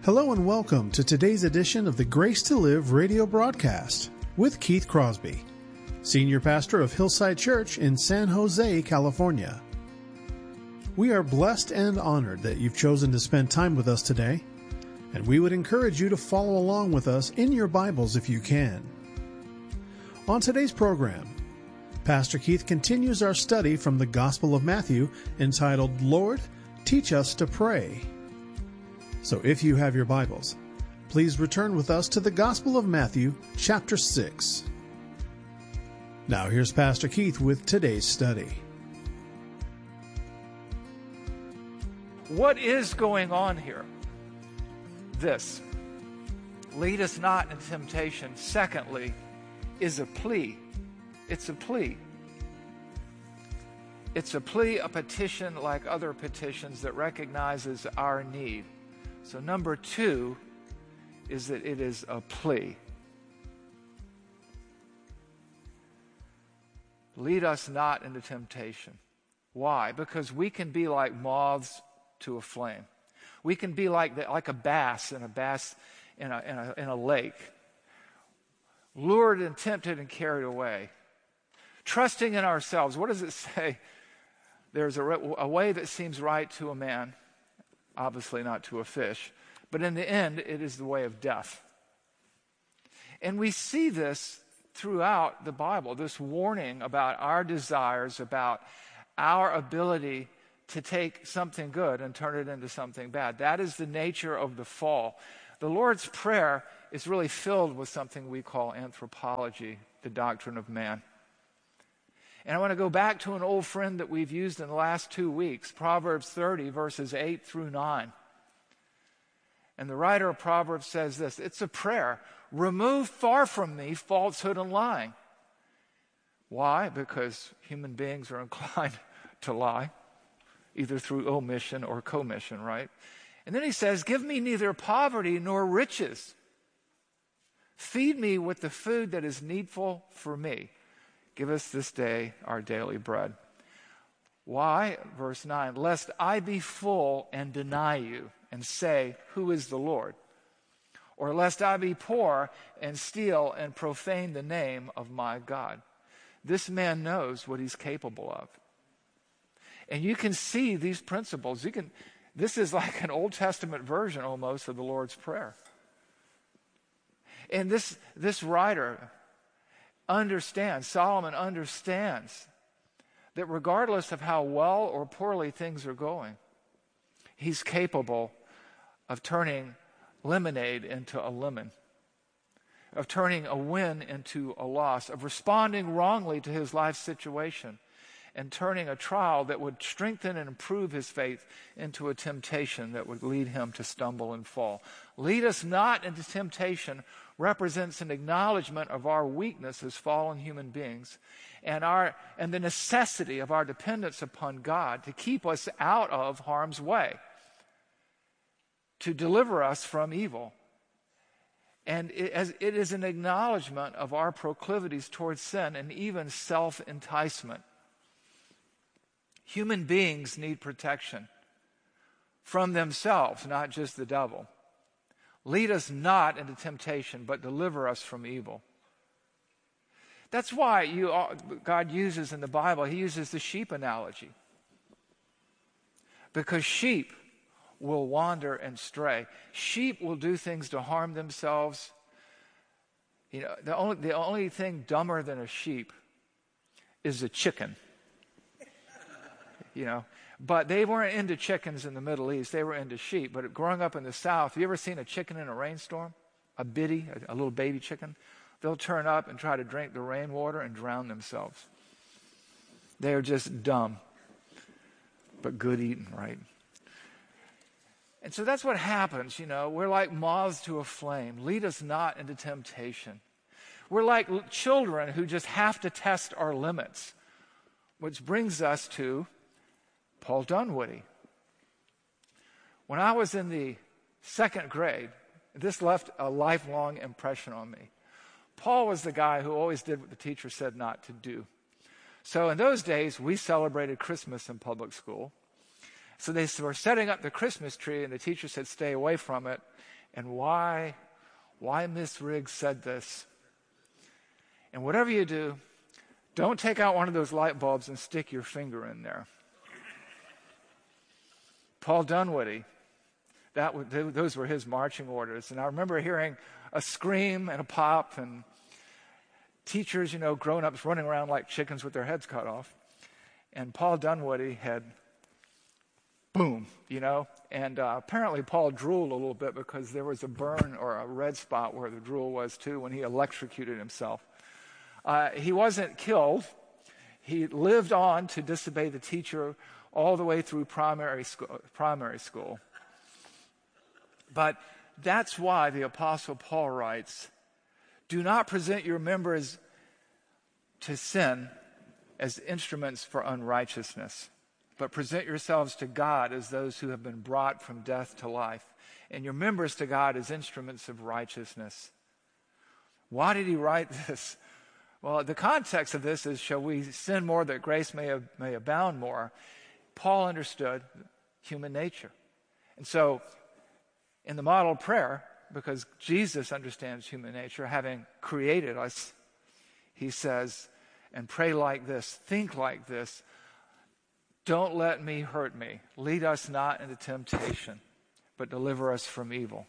Hello and welcome to today's edition of the Grace to Live radio broadcast with Keith Crosby, Senior Pastor of Hillside Church in San Jose, California. We are blessed and honored that you've chosen to spend time with us today, and we would encourage you to follow along with us in your Bibles if you can. On today's program, Pastor Keith continues our study from the Gospel of Matthew entitled, Lord, Teach Us to Pray. So if you have your Bibles, please return with us to the Gospel of Matthew, chapter 6. Now here's Pastor Keith with today's study. What is going on here? This. Lead us not into temptation. Secondly, is a plea. It's a plea. It's a plea, a petition like other petitions that recognizes our need. So number two is that it is a plea. Lead us not into temptation. Why? Because we can be like moths to a flame. We can be like a bass in a lake, lured and tempted and carried away. Trusting in ourselves. What does it say? There's a way that seems right to a man, obviously not to a fish, but in the end, it is the way of death. And we see this throughout the Bible, this warning about our desires, about our ability to take something good and turn it into something bad. That is the nature of the fall. The Lord's Prayer is really filled with something we call anthropology, the doctrine of man. And I want to go back to an old friend that we've used in the last 2 weeks, Proverbs 30, verses 8 through 9. And the writer of Proverbs says this, it's a prayer. Remove far from me falsehood and lying. Why? Because human beings are inclined to lie, either through omission or commission, right? And then he says, give me neither poverty nor riches. Feed me with the food that is needful for me. Give us this day our daily bread. Why? Verse 9, lest I be full and deny you and say, who is the Lord? Or lest I be poor and steal and profane the name of my God. This man knows what he's capable of. And you can see these principles. This is like an Old Testament version almost of the Lord's Prayer. And this writer Solomon understands that regardless of how well or poorly things are going, he's capable of turning lemonade into a lemon, of turning a win into a loss, of responding wrongly to his life situation and turning a trial that would strengthen and improve his faith into a temptation that would lead him to stumble and fall. Lead us not into temptation represents an acknowledgement of our weakness as fallen human beings and the necessity of our dependence upon God to keep us out of harm's way, to deliver us from evil. And it is an acknowledgement of our proclivities towards sin and even self-enticement. Human beings need protection from themselves, not just the devil. Lead us not into temptation, but deliver us from evil. That's why God uses in the Bible, he uses the sheep analogy. Because sheep will wander and stray. Sheep will do things to harm themselves. You know, the only thing dumber than a sheep is a chicken. You know, but they weren't into chickens in the Middle East. They were into sheep. But growing up in the South, have you ever seen a chicken in a rainstorm? A little baby chicken? They'll turn up and try to drink the rainwater and drown themselves. They are just dumb, but good eating, right? And so that's what happens, you know. We're like moths to a flame. Lead us not into temptation. We're like children who just have to test our limits, which brings us to Paul Dunwoody. When I was in the second grade, this left a lifelong impression on me. Paul was the guy who always did what the teacher said not to do. So in those days, we celebrated Christmas in public school. So they were setting up the Christmas tree, and the teacher said, stay away from it. And why Miss Riggs said this. And whatever you do, don't take out one of those light bulbs and stick your finger in there. Paul Dunwoody, those were his marching orders. And I remember hearing a scream and a pop, and teachers, grown-ups running around like chickens with their heads cut off. And Paul Dunwoody had, boom, And apparently Paul drooled a little bit because there was a burn or a red spot where the drool was too when he electrocuted himself. He wasn't killed. He lived on to disobey the teacher all the way through primary school. But that's why the Apostle Paul writes, do not present your members to sin as instruments for unrighteousness, but present yourselves to God as those who have been brought from death to life, and your members to God as instruments of righteousness. Why did he write this? Well, the context of this is, shall we sin more that grace may abound more? Paul understood human nature. And so, in the model prayer, because Jesus understands human nature, having created us, he says, and pray like this, think like this, don't let me hurt me. Lead us not into temptation, but deliver us from evil.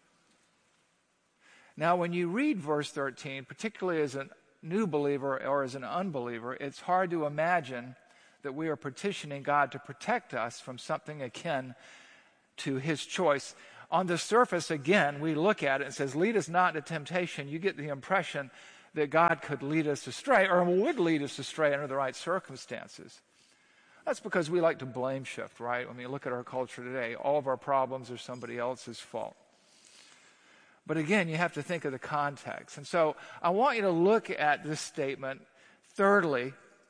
Now, when you read verse 13, particularly as a new believer or as an unbeliever, it's hard to imagine that we are petitioning God to protect us from something akin to his choice. On the surface, again, we look at it and it says, lead us not into temptation. You get the impression that God could lead us astray or would lead us astray under the right circumstances. That's because we like to blame shift, right? I mean, look at our culture today. All of our problems are somebody else's fault. But again, you have to think of the context. And so I want you to look at this statement, thirdly,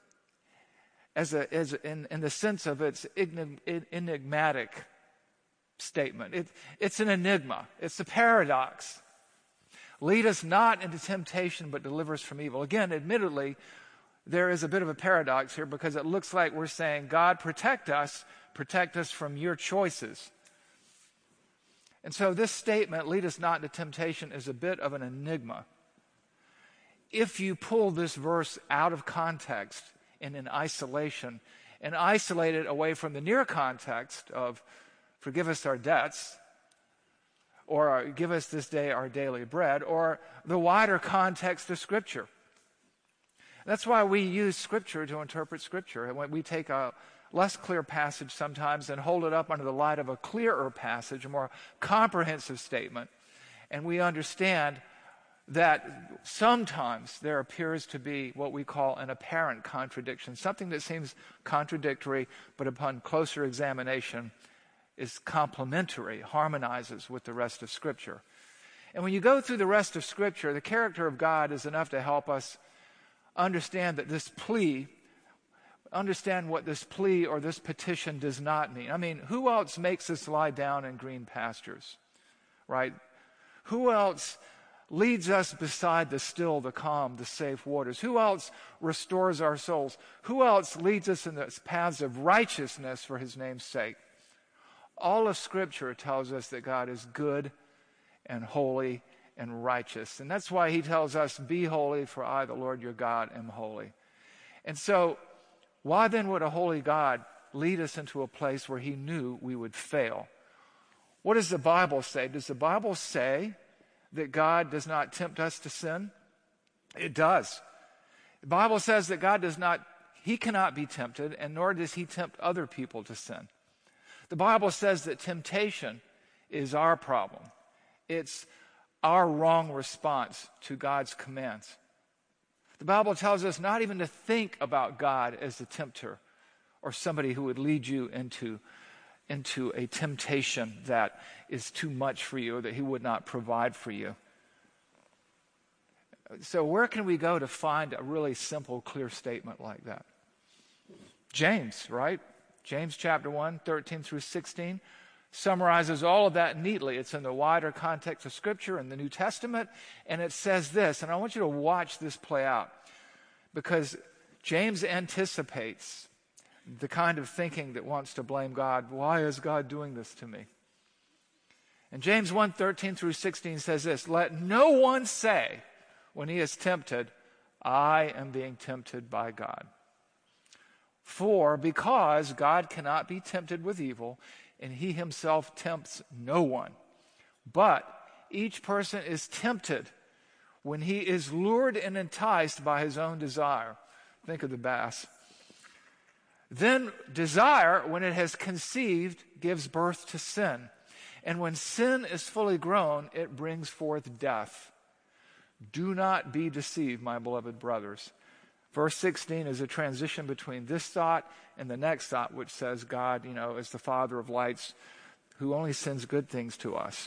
in the sense of its enigmatic statement. It's an enigma. It's a paradox. Lead us not into temptation, but deliver us from evil. Again, admittedly, there is a bit of a paradox here because it looks like we're saying, God, protect us from your choices. And so this statement, lead us not into temptation, is a bit of an enigma. If you pull this verse out of context and in isolation, and isolate it away from the near context of forgive us our debts, or give us this day our daily bread, or the wider context of Scripture. That's why we use Scripture to interpret Scripture. And when we take a less clear passage sometimes and hold it up under the light of a clearer passage, a more comprehensive statement, and we understand that sometimes there appears to be what we call an apparent contradiction, something that seems contradictory, but upon closer examination is complementary, harmonizes with the rest of Scripture. And when you go through the rest of Scripture, the character of God is enough to help us understand that understand what this plea or this petition does not mean. I mean, who else makes us lie down in green pastures, right? Who else leads us beside the still, the calm, the safe waters? Who else restores our souls? Who else leads us in the paths of righteousness for his name's sake? All of Scripture tells us that God is good and holy and righteous. And that's why he tells us, be holy, for I, the Lord your God, am holy. And so, why then would a holy God lead us into a place where he knew we would fail? What does the Bible say? Does the Bible say that God does not tempt us to sin? It does. The Bible says that he cannot be tempted, and nor does he tempt other people to sin. The Bible says that temptation is our problem. It's our wrong response to God's commands. The Bible tells us not even to think about God as the tempter or somebody who would lead you into a temptation that is too much for you or that he would not provide for you. So where can we go to find a really simple, clear statement like that? James, right? James chapter 1, 13 through 16 summarizes all of that neatly. It's in the wider context of Scripture in the New Testament, and it says this, and I want you to watch this play out, because James anticipates the kind of thinking that wants to blame God. Why is God doing this to me? And James 1:13 through 16 says this, let no one say when he is tempted, I am being tempted by God. Because God cannot be tempted with evil, and he himself tempts no one. But each person is tempted when he is lured and enticed by his own desire. Think of the bass. Then desire, when it has conceived, gives birth to sin. And when sin is fully grown, it brings forth death. Do not be deceived, my beloved brothers. Verse 16 is a transition between this thought and the next thought, which says God, is the Father of lights who only sends good things to us.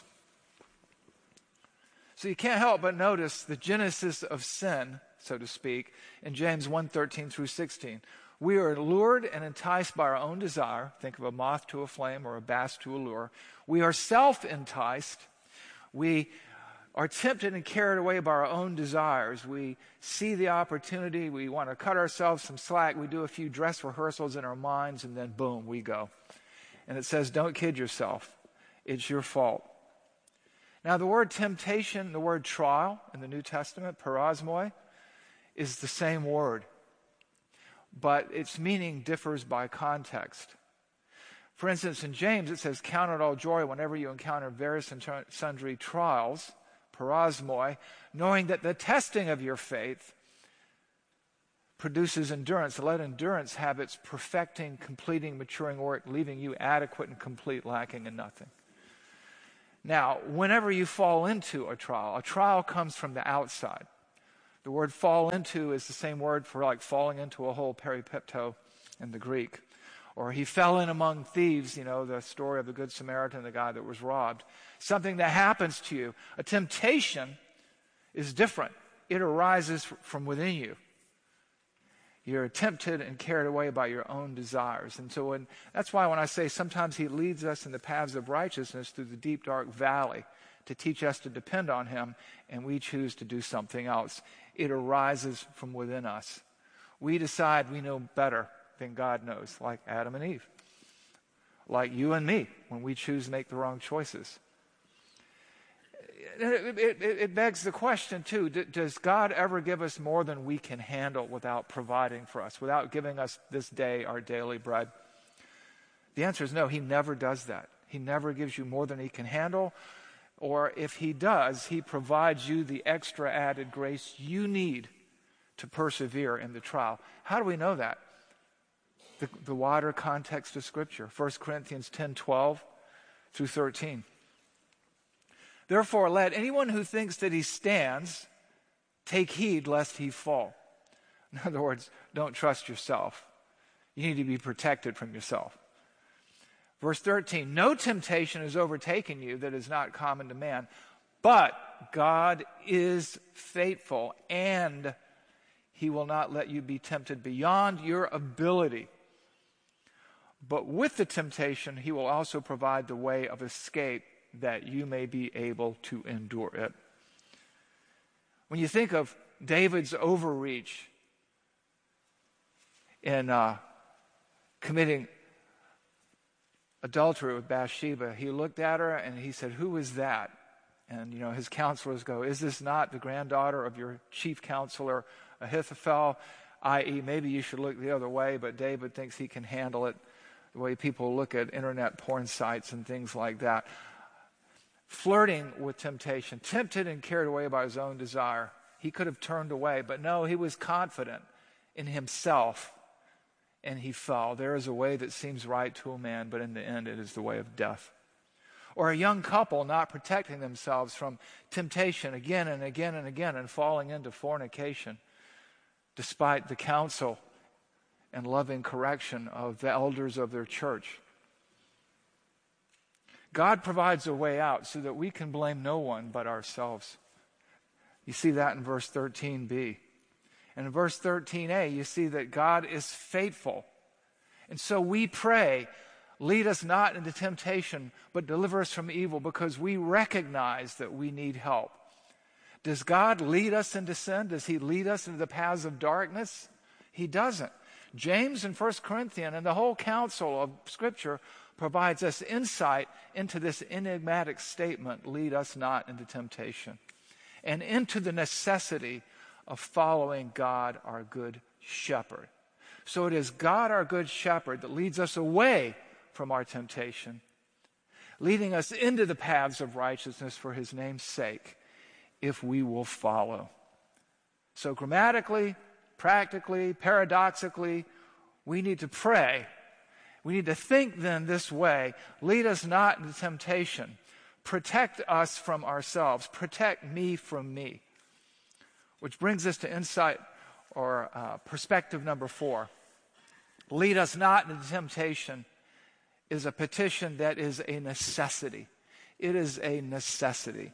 So you can't help but notice the genesis of sin, so to speak, in James 1:13 through 16. We are lured and enticed by our own desire. Think of a moth to a flame or a bass to a lure. We are self-enticed. We are tempted and carried away by our own desires. We see the opportunity. We want to cut ourselves some slack. We do a few dress rehearsals in our minds, and then boom, we go. And it says, don't kid yourself. It's your fault. Now, the word temptation, the word trial in the New Testament, parasmoi, is the same word, but its meaning differs by context. For instance, in James, it says, count it all joy whenever you encounter various and sundry trials, parasmoi, knowing that the testing of your faith produces endurance. Let endurance have its perfecting, completing, maturing work, leaving you adequate and complete, lacking in nothing. Now, whenever you fall into a trial comes from the outside. The word fall into is the same word for like falling into a hole, peripepto in the Greek. Or he fell in among thieves, the story of the Good Samaritan, the guy that was robbed. Something that happens to you. A temptation is different. It arises from within you. You're tempted and carried away by your own desires. And so that's why when I say sometimes he leads us in the paths of righteousness through the deep, dark valley to teach us to depend on him, and we choose to do something else. It arises from within us. We decide we know better than God knows, like Adam and Eve, like you and me, when we choose to make the wrong choices. It begs the question, too, does God ever give us more than we can handle without providing for us, without giving us this day our daily bread? The answer is no, he never does that. He never gives you more than he can handle, or if he does, he provides you the extra added grace you need to persevere in the trial. How do we know that? The wider context of Scripture, 1 Corinthians 10:12 through 13. Therefore, let anyone who thinks that he stands take heed lest he fall. In other words, don't trust yourself. You need to be protected from yourself. Verse 13, no temptation has overtaken you that is not common to man, but God is faithful, and he will not let you be tempted beyond your ability. But with the temptation, he will also provide the way of escape that you may be able to endure it. When you think of David's overreach in committing adultery with Bathsheba, he looked at her and he said, who is that? And, his counselors go, is this not the granddaughter of your chief counselor, Ahithophel? I.e., maybe you should look the other way, but David thinks he can handle it the way people look at internet porn sites and things like that. Flirting with temptation, tempted and carried away by his own desire. He could have turned away, but no, he was confident in himself, and he fell. There is a way that seems right to a man, but in the end it is the way of death. Or a young couple not protecting themselves from temptation again and again and again and falling into fornication, despite the counsel and loving correction of the elders of their church. God provides a way out so that we can blame no one but ourselves. You see that in verse 13b. And in verse 13a, you see that God is faithful. And so we pray, lead us not into temptation, but deliver us from evil, because we recognize that we need help. Does God lead us into sin? Does he lead us into the paths of darkness? He doesn't. James and 1 Corinthians and the whole counsel of Scripture provides us insight into this enigmatic statement, lead us not into temptation, and into the necessity of following God, our good shepherd. So it is God, our good shepherd, that leads us away from our temptation, leading us into the paths of righteousness for his name's sake, if we will follow. So grammatically, practically, paradoxically, we need to pray. We need to think then this way: lead us not into temptation. Protect us from ourselves. Protect me from me. Which brings us to insight or perspective number 4. Lead us not into temptation is a petition that is a necessity. It is a necessity.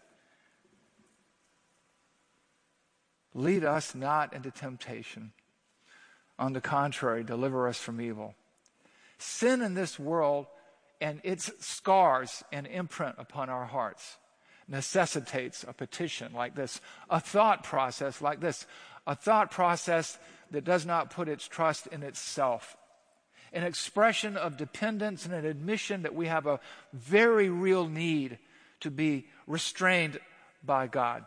Lead us not into temptation. On the contrary, deliver us from evil. Sin in this world and its scars and imprint upon our hearts necessitates a petition like this, a thought process like this, a thought process that does not put its trust in itself, an expression of dependence and an admission that we have a very real need to be restrained by God.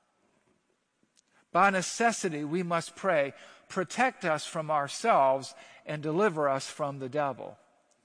By necessity, we must pray, protect us from ourselves and deliver us from the devil.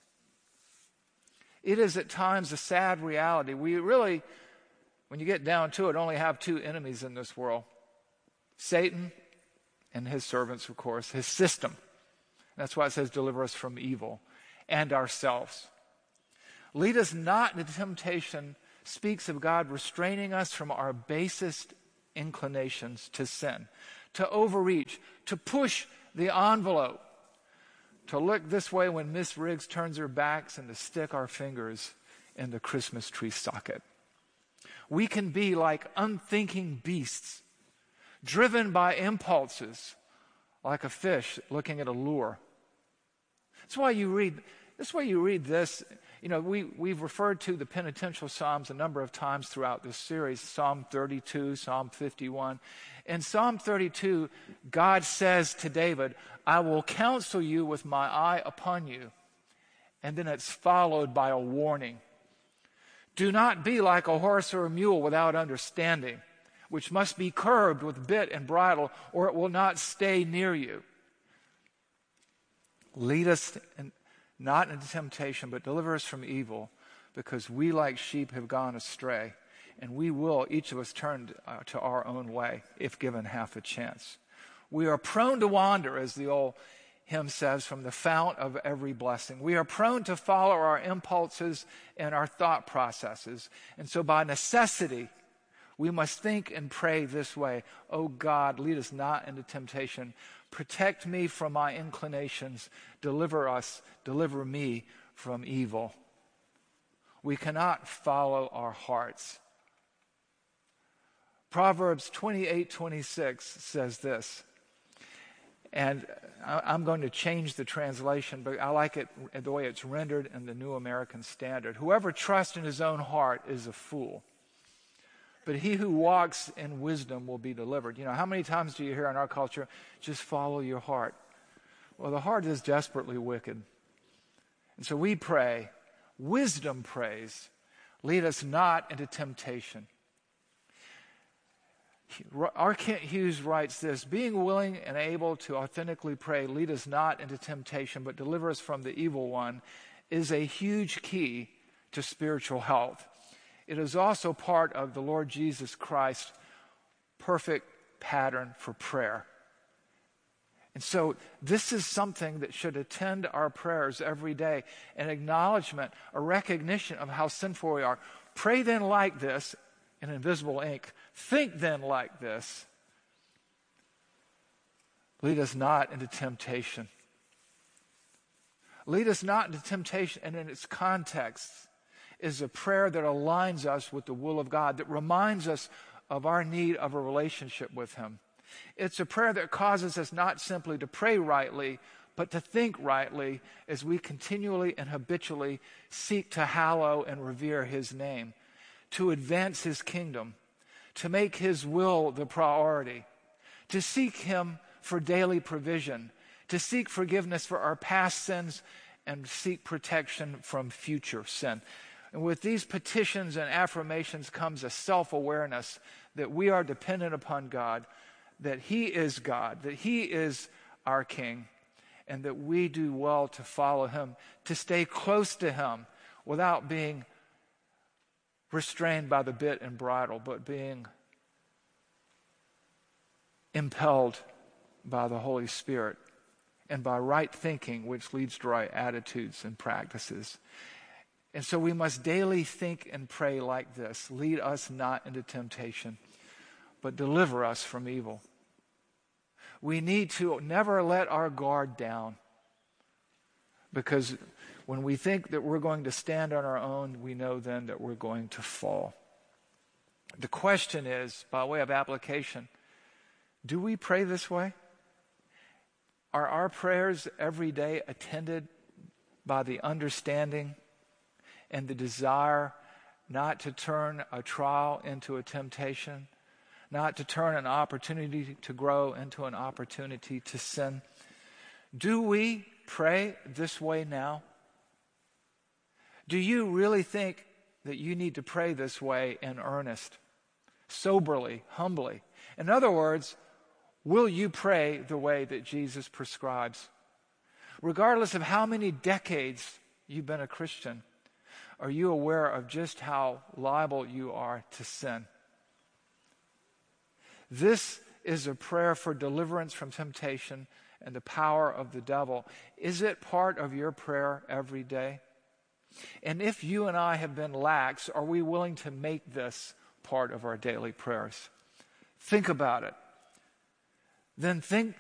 It is at times a sad reality. We really, when you get down to it, only have 2 enemies in this world: Satan and his servants, of course, his system. That's why it says deliver us from evil, and ourselves. Lead us not into temptation speaks of God restraining us from our basest inclinations to sin, to overreach, to push the envelope, to look this way when Miss Riggs turns her backs, and to stick our fingers in the Christmas tree socket. We can be like unthinking beasts, driven by impulses, like a fish looking at a lure. That's why you read this. You know, we've referred to the penitential Psalms a number of times throughout this series, Psalm 32, Psalm 51. In Psalm 32, God says to David, I will counsel you with my eye upon you. And then it's followed by a warning. Do not be like a horse or a mule without understanding, which must be curbed with bit and bridle, or it will not stay near you. Lead us not into temptation, but deliver us from evil, because we like sheep have gone astray, and we will, each of us, turn to our own way if given half a chance. We are prone to wander, as the old hymn says, from the fount of every blessing. We are prone to follow our impulses and our thought processes, and so by necessity, we must think and pray this way: Oh God, lead us not into temptation. Protect me from my inclinations. Deliver me from evil. We cannot follow our hearts. Proverbs 28:26 says this, and I'm going to change the translation, but I like it the way it's rendered in the New American Standard. Whoever trusts in his own heart is a fool, but he who walks in wisdom will be delivered. You know, how many times do you hear in our culture, just follow your heart? Well, the heart is desperately wicked. And so we pray, wisdom prays, lead us not into temptation. R. Kent Hughes writes this: being willing and able to authentically pray, lead us not into temptation, but deliver us from the evil one, is a huge key to spiritual health. It is also part of the Lord Jesus Christ's perfect pattern for prayer. And so this is something that should attend our prayers every day, an acknowledgement, a recognition of how sinful we are. Pray then like this, in invisible ink. Think then like this. Lead us not into temptation. Lead us not into temptation, and in its context is a prayer that aligns us with the will of God, that reminds us of our need of a relationship with Him. It's a prayer that causes us not simply to pray rightly, but to think rightly as we continually and habitually seek to hallow and revere His name, to advance His kingdom, to make His will the priority, to seek Him for daily provision, to seek forgiveness for our past sins and seek protection from future sin. And with these petitions and affirmations comes a self-awareness that we are dependent upon God, that He is God, that He is our King, and that we do well to follow Him, to stay close to Him without being restrained by the bit and bridle, but being impelled by the Holy Spirit and by right thinking, which leads to right attitudes and practices. And so we must daily think and pray like this: lead us not into temptation, but deliver us from evil. We need to never let our guard down, because when we think that we're going to stand on our own, we know then that we're going to fall. The question is, by way of application, do we pray this way? Are our prayers every day attended by the understanding and the desire not to turn a trial into a temptation, not to turn an opportunity to grow into an opportunity to sin? Do we pray this way now? Do you really think that you need to pray this way in earnest, soberly, humbly? In other words, will you pray the way that Jesus prescribes? Regardless of how many decades you've been a Christian, are you aware of just how liable you are to sin? This is a prayer for deliverance from temptation and the power of the devil. Is it part of your prayer every day? And if you and I have been lax, are we willing to make this part of our daily prayers? Think about it. Then think